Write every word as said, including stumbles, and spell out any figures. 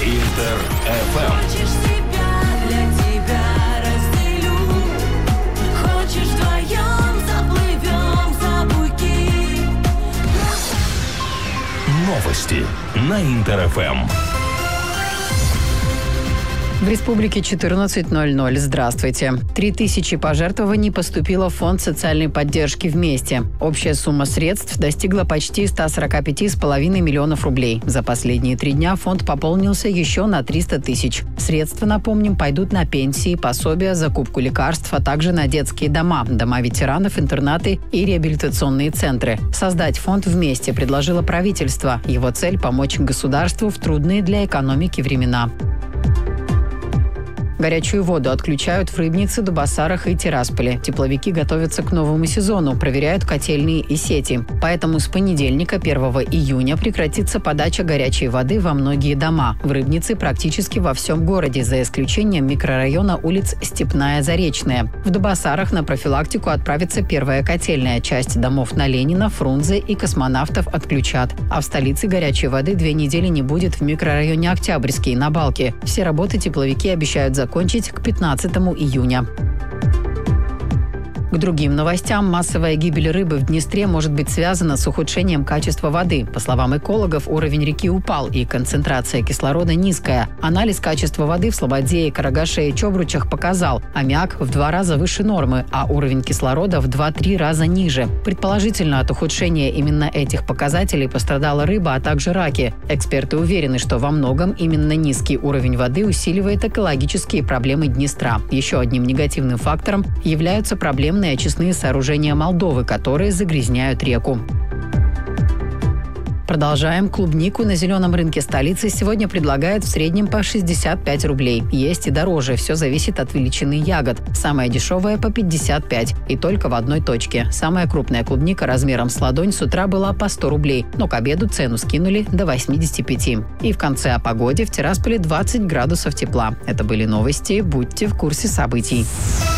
Интер эф эм. Хочешь себя, для тебя разделю. Хочешь вдвоем заплывем за буйки. Новости на Интер эф эм. В республике четырнадцать ноль ноль. Здравствуйте. Три тысячи пожертвований поступило в фонд социальной поддержки «Вместе». Общая сумма средств достигла почти ста сорока пяти с половиной миллионов рублей. За последние три дня фонд пополнился еще на триста тысяч. Средства, напомним, пойдут на пенсии, пособия, закупку лекарств, а также на детские дома, дома ветеранов, интернаты и реабилитационные центры. Создать фонд «Вместе» предложило правительство. Его цель – помочь государству в трудные для экономики времена. Горячую воду отключают в Рыбнице, Дубасарах и Тирасполе. Тепловики готовятся к новому сезону, проверяют котельные и сети. Поэтому с понедельника, первого июня, прекратится подача горячей воды во многие дома. В Рыбнице практически во всем городе, за исключением микрорайона улиц Степная, Заречная. В Дубасарах на профилактику отправится первая котельная. Часть домов на Ленина, Фрунзе и Космонавтов отключат. А в столице горячей воды две недели не будет в микрорайоне Октябрьский, на Балке. Все работы тепловики обещают закончить закончить к пятнадцатому июня. К другим новостям. Массовая гибель рыбы в Днестре может быть связана с ухудшением качества воды. По словам экологов, уровень реки упал и концентрация кислорода низкая. Анализ качества воды в Слободе, Карагаше и Чобручах показал: аммиак в два раза выше нормы, а уровень кислорода в два-три раза ниже. Предположительно, от ухудшения именно этих показателей пострадала рыба, а также раки. Эксперты уверены, что во многом именно низкий уровень воды усиливает экологические проблемы Днестра. Еще одним негативным фактором являются проблемы очистные сооружения Молдовы, которые загрязняют реку. Продолжаем. Клубнику на зеленом рынке столицы сегодня предлагают в среднем по шестьдесят пять рублей. Есть и дороже. Все зависит от величины ягод. Самая дешевая по пятьдесят пять. И только в одной точке. Самая крупная клубника размером с ладонь с утра была по сто рублей. Но к обеду цену скинули до восьмидесяти пяти. И в конце о погоде. В Тирасполе двадцать градусов тепла. Это были новости. Будьте в курсе событий.